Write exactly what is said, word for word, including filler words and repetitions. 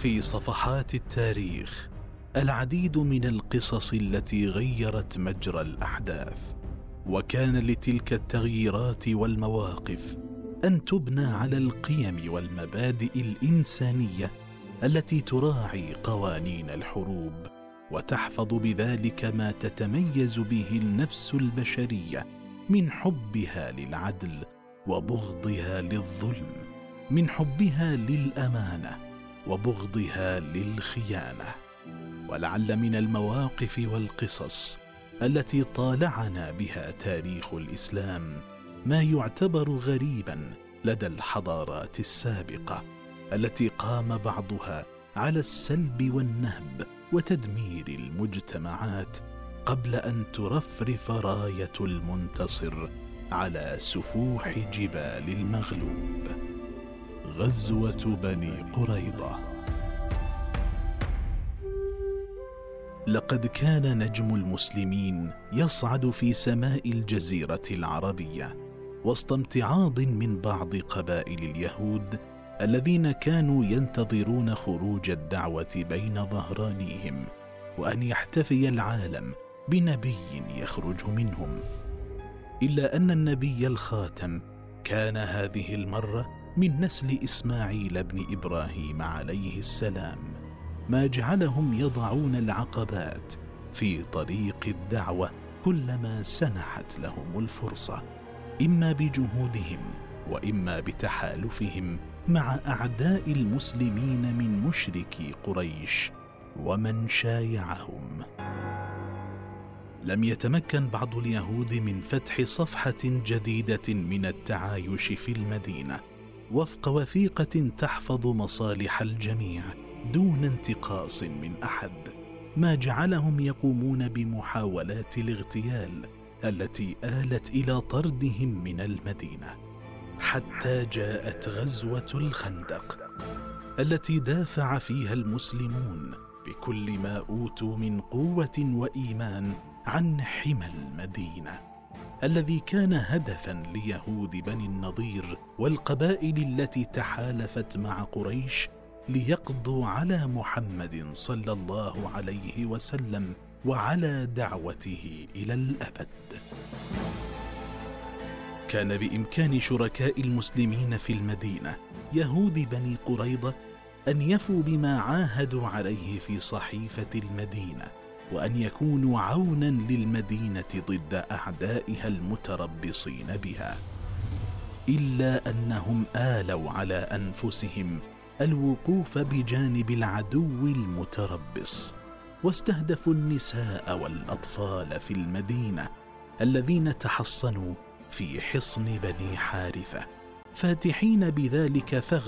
في صفحات التاريخ العديد من القصص التي غيرت مجرى الأحداث، وكان لتلك التغييرات والمواقف أن تبنى على القيم والمبادئ الإنسانية التي تراعي قوانين الحروب وتحفظ بذلك ما تتميز به النفس البشرية من حبها للعدل وبغضها للظلم، من حبها للأمانة وبغضها للخيانة. ولعل من المواقف والقصص التي طالعنا بها تاريخ الإسلام ما يعتبر غريبا لدى الحضارات السابقة التي قام بعضها على السلب والنهب وتدمير المجتمعات قبل أن ترفرف راية المنتصر على سفوح جبال المغلوب. غزوة بني قريظة. لقد كان نجم المسلمين يصعد في سماء الجزيرة العربية وسط امتعاض من بعض قبائل اليهود الذين كانوا ينتظرون خروج الدعوة بين ظهرانيهم، وأن يحتفي العالم بنبي يخرج منهم. إلا أن النبي الخاتم كان هذه المرة من نسل إسماعيل بن إبراهيم عليه السلام، ما جعلهم يضعون العقبات في طريق الدعوة كلما سنحت لهم الفرصة، إما بجهودهم وإما بتحالفهم مع أعداء المسلمين من مشركي قريش ومن شايعهم. لم يتمكن بعض اليهود من فتح صفحة جديدة من التعايش في المدينة وفق وثيقة تحفظ مصالح الجميع دون انتقاص من أحد، ما جعلهم يقومون بمحاولات الاغتيال التي آلت إلى طردهم من المدينة، حتى جاءت غزوة الخندق التي دافع فيها المسلمون بكل ما أوتوا من قوة وإيمان عن حمى المدينة الذي كان هدفا ليهود بني النضير والقبائل التي تحالفت مع قريش ليقضوا على محمد صلى الله عليه وسلم وعلى دعوته إلى الأبد. كان بإمكان شركاء المسلمين في المدينة يهود بني قريظة أن يفوا بما عاهدوا عليه في صحيفة المدينة، وأن يكونوا عونا للمدينة ضد أعدائها المتربصين بها، إلا أنهم آلوا على أنفسهم الوقوف بجانب العدو المتربص، واستهدفوا النساء والأطفال في المدينة الذين تحصنوا في حصن بني حارثة، فاتحين بذلك ثغرا